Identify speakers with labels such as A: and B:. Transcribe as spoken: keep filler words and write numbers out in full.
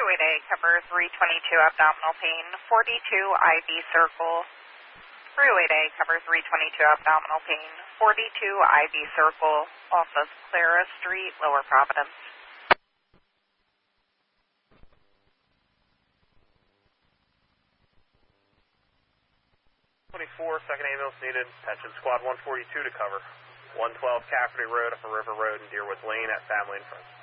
A: Freeway day, cover three twenty-two abdominal pain, forty-two I V circle. Freeway day, cover three twenty-two abdominal pain, forty-two I V circle, off of Clara Street, Lower Providence.
B: twenty-four, second ambulance needed. Attention squad one forty-two to cover. one twelve Cafferty Road, Upper River Road, and Deerwood Lane at Family and Friends.